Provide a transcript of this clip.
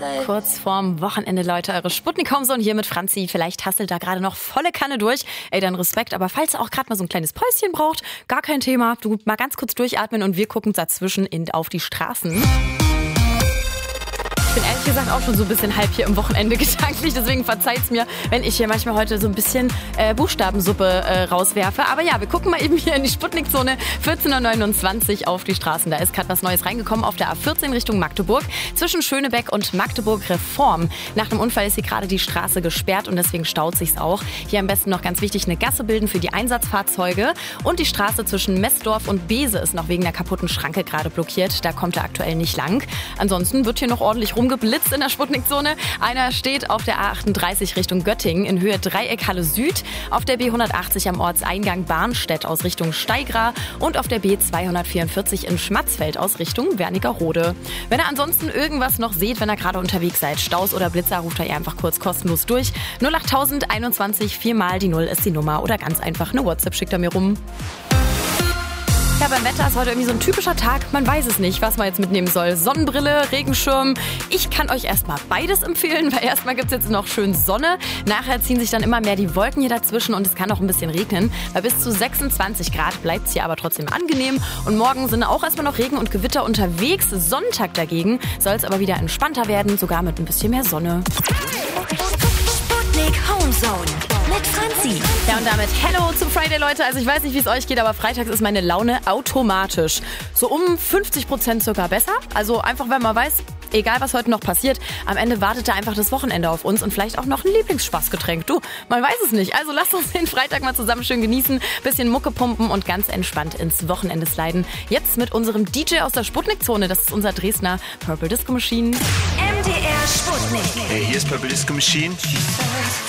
Kurz vorm Wochenende, Leute, eure Sputnik Homezone hier mit Franzi. Vielleicht hasselt da gerade noch volle Kanne durch. Ey, dann Respekt. Aber falls ihr auch gerade mal so ein kleines Päuschen braucht, gar kein Thema. Du mal ganz kurz durchatmen und wir gucken dazwischen auf die Straßen. Ich bin ehrlich gesagt auch schon so ein bisschen halb hier im Wochenende gedanklich, deswegen verzeiht's mir, wenn ich hier manchmal heute so ein bisschen Buchstabensuppe rauswerfe. Aber ja, wir gucken mal eben hier in die Sputnik-Zone 14.29 Uhr auf die Straßen. Da ist gerade was Neues reingekommen auf der A14 Richtung Magdeburg zwischen Schönebeck und Magdeburg-Reform. Nach dem Unfall ist hier gerade die Straße gesperrt und deswegen staut sich's auch. Hier am besten noch ganz wichtig eine Gasse bilden für die Einsatzfahrzeuge. Und die Straße zwischen Messdorf und Bese ist noch wegen der kaputten Schranke gerade blockiert. Da kommt er aktuell nicht lang. Ansonsten wird hier noch ordentlich rumgeblitzt in der Sputnik-Zone. Einer steht auf der A38 Richtung Göttingen in Höhe Dreieckhalle Süd, auf der B180 am Ortseingang Barnstedt aus Richtung Steigra und auf der B244 in Schmatzfeld aus Richtung Wernigerode. Wenn ihr ansonsten irgendwas noch seht, wenn ihr gerade unterwegs seid, Staus oder Blitzer, ruft ihr einfach kurz kostenlos durch. 08000 21 4 mal die 0 ist die Nummer oder ganz einfach eine WhatsApp schickt er mir rum. Ja, beim Wetter ist heute irgendwie so ein typischer Tag. Man weiß es nicht, was man jetzt mitnehmen soll. Sonnenbrille, Regenschirm. Ich kann euch erstmal beides empfehlen, weil erstmal gibt es jetzt noch schön Sonne. Nachher ziehen sich dann immer mehr die Wolken hier dazwischen und es kann auch ein bisschen regnen. Bei bis zu 26 Grad bleibt es hier aber trotzdem angenehm. Und morgen sind auch erstmal noch Regen und Gewitter unterwegs. Sonntag dagegen soll es aber wieder entspannter werden, sogar mit ein bisschen mehr Sonne. Sputnik Homezone mit Franzi. Ja, und damit Hello zum Friday, Leute. Also ich weiß nicht, wie es euch geht, aber freitags ist meine Laune automatisch so um 50% circa besser. Also einfach, wenn man weiß, egal was heute noch passiert, am Ende wartet da einfach das Wochenende auf uns und vielleicht auch noch ein Lieblingsspaßgetränk. Du, man weiß es nicht. Also lasst uns den Freitag mal zusammen schön genießen, bisschen Mucke pumpen und ganz entspannt ins Wochenende sliden. Jetzt mit unserem DJ aus der Sputnik-Zone. Das ist unser Dresdner Purple Disco Machine. MDR Sputnik. Hey, hier ist Purple Disco Machine.